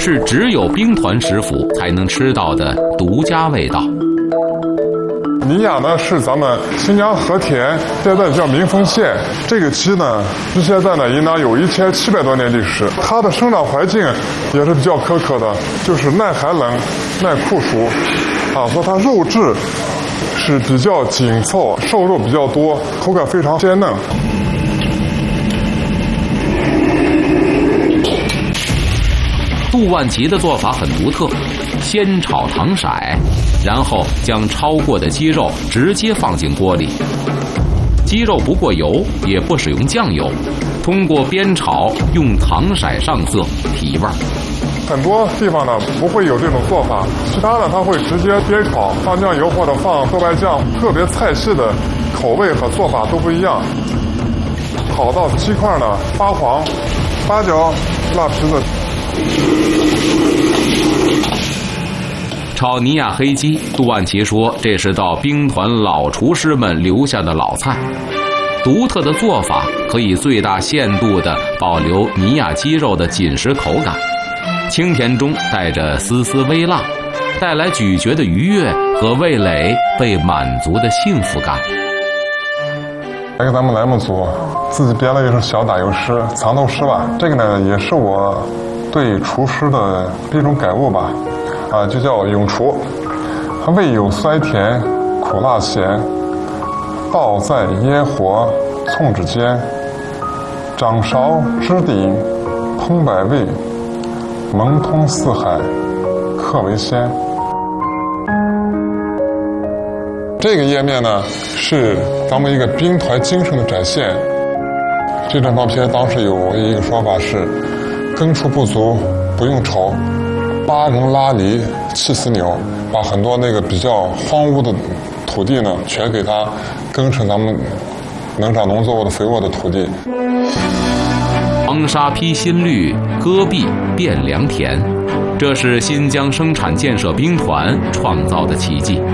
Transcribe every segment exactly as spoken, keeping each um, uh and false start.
是只有兵团食府才能吃到的独家味道。 尼亚呢是咱们新疆和田，现在叫民丰县。这个鸡呢，距现在呢应当有一千七百多年历史。它的生长环境也是比较苛刻的，就是耐寒冷、耐酷暑，啊，所以它肉质是比较紧凑，瘦肉比较多，口感非常鲜嫩。 杜万奇的做法很独特，先炒糖色，然后将焯过的鸡肉直接放进锅里。鸡肉不过油，也不使用酱油，通过煸炒用糖色上色提味儿。 很多地方呢不会有这种做法，其他的它会直接煸炒，放酱油或者放豆瓣酱，个别菜系的口味和做法都不一样。炒到鸡块呢发黄，八角、辣皮子。 炒尼亚黑鸡，杜万奇说这是道兵团老厨师们留下的老菜，独特的做法可以最大限度地保留尼亚鸡肉的紧实口感，清甜中带着丝丝微辣，带来咀嚼的愉悦和味蕾被满足的幸福感。 来给咱们栏目组自己编了一首小打油诗、藏头诗吧。这个呢也是我对厨师的一种感悟吧，啊，就叫咏厨。味有酸甜苦辣咸，道在烟火葱指间，掌勺支鼎烹百味，蒙通四海客为先。这个页面呢是咱们一个兵团精神的展现。这张照片当时有一个说法是耕畜不足不用愁，八人拉犁气死牛，把很多那个比较荒芜的土地呢全给它耕成咱们能长农作物的肥沃的土地。 黄沙披新绿，戈壁变良田，这是新疆生产建设兵团创造的奇迹。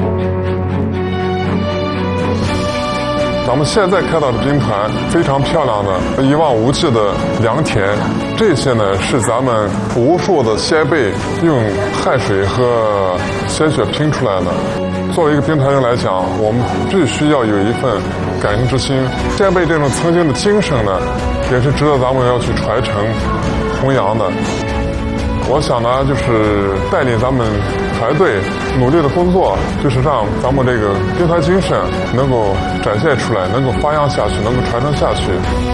咱们现在看到的兵团非常漂亮的一望无际的良田，这些呢是咱们无数的先辈用汗水和鲜血拼出来的。作为一个兵团人来讲，我们必须要有一份感恩之心。先辈这种曾经的精神呢，也是值得咱们要去传承弘扬的。我想呢，就是带领咱们团队努力的工作，就是让咱们这个兵团精神能够展现出来，能够发扬下去，能够传承下去。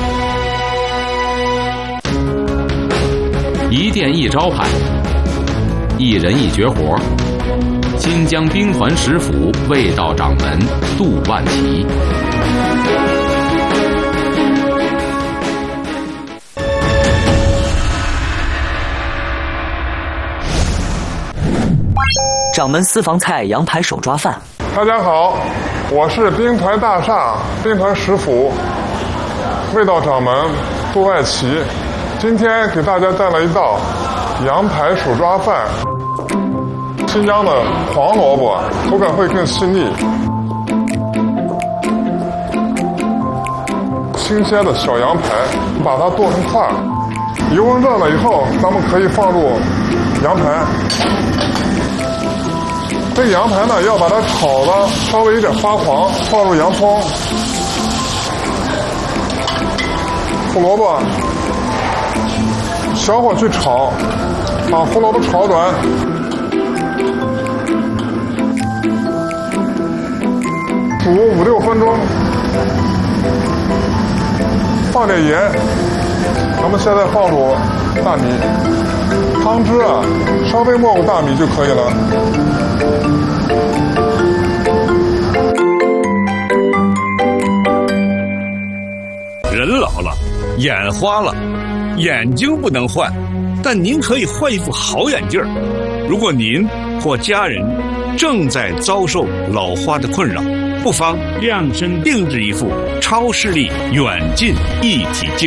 一店一招牌，一人一绝活。新疆兵团食府味道掌门杜万奇。 掌门私房菜羊排手抓饭。 大家好，我是兵团大厦兵团食府味道掌门杜万奇，今天给大家带来一道羊排手抓饭。新疆的黄萝卜口感会更细腻，新鲜的小羊排把它剁成块，油温热了以后，咱们可以放入羊排。这个羊排呢，要把它炒的稍微有点发黄，放入洋葱、胡萝卜，小火去炒，把胡萝卜炒短，煮五六分钟，放点盐。咱们现在放入大米，汤汁啊，稍微没过大米就可以了。 人老了，眼花了，眼睛不能换，但您可以换一副好眼镜儿。如果您或家人正在遭受老花的困扰，不妨量身定制一副超视力远近一体镜，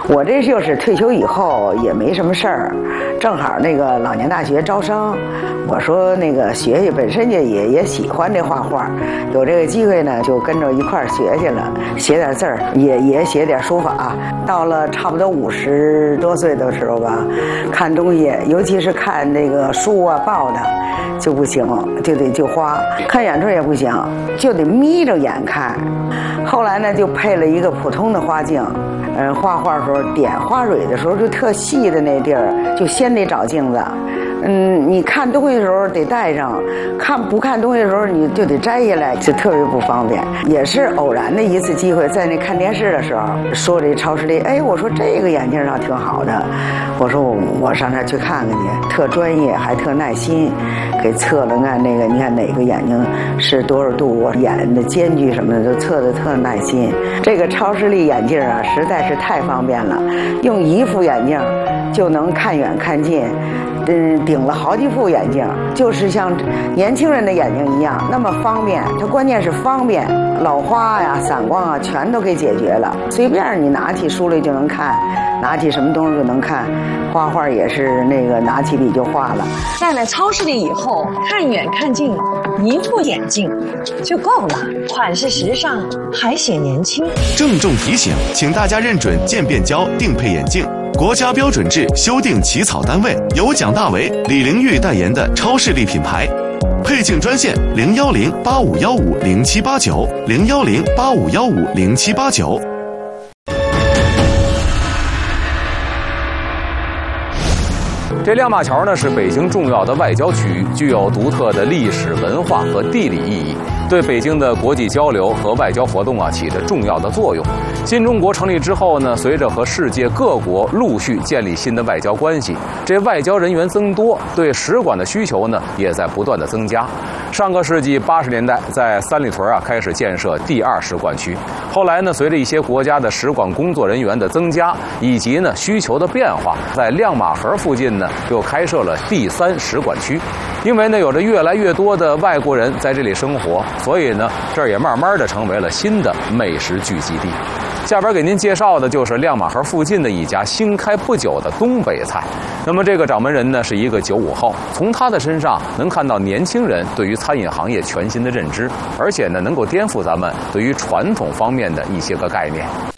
我这就是退休以后也没什么事儿，正好那个老年大学招生，我说那个学学，本身也也也喜欢这画画，有这个机会呢就跟着一块儿学去了，写点字儿，也也写点书法。到了差不多五十多岁的时候吧，看东西，尤其是看那个书啊报的，就不行，就得就花。看远处也不行，就得眯着眼看。后来呢，就配了一个普通的花镜。嗯，画画的时候点花蕊的时候，就特细的那地儿，就先得找镜子。嗯，你看东西的时候得带上，看不看东西的时候你就得摘下来，就特别不方便。也是偶然的一次机会，在那看电视的时候，说这超视力，哎，我说这个眼镜倒挺好的，我说我我上那儿去看看去，特专业还特耐心，给测了看那个，你看哪个眼睛是多少度，我眼的间距什么的都测的特耐心。这个超视力眼镜啊，实在是太方便了，用一副眼镜就能看远看近。嗯，顶了好几副眼镜，就是像年轻人的眼睛一样，那么方便。它关键是方便，老花呀、散光啊，全都给解决了。随便你拿起书来就能看，拿起什么东西就能看。画画也是那个拿起笔就画了。 戴了超视力以后，看远看近，一副眼镜就够了，款式时尚，还显年轻。 郑重提醒，请大家认准渐变胶定配眼镜。国家标准制修订起草单位由蒋大为、李玲玉代言的超视力品牌，配镜专线零幺零八五幺五零七八九零幺零八五幺五零七八九。 这亮马桥呢是北京重要的外交区域，具有独特的历史文化和地理意义，对北京的国际交流和外交活动啊起着重要的作用。新中国成立之后呢，随着和世界各国陆续建立新的外交关系，这外交人员增多，对使馆的需求呢也在不断的增加。上个世纪八十年代，在三里屯啊开始建设第二使馆区，后来呢，随着一些国家的使馆工作人员的增加，以及呢需求的变化，在亮马河附近呢又开设了第三使馆区。因为呢有着越来越多的外国人在这里生活，所以呢这儿也慢慢的成为了新的美食聚集地。下边给您介绍的就是亮马河附近的一家新开不久的东北菜。那么这个掌门人呢是一个九五后，从他的身上能看到年轻人对于餐饮行业全新的认知，而且呢能够颠覆咱们对于传统方面的一些个概念。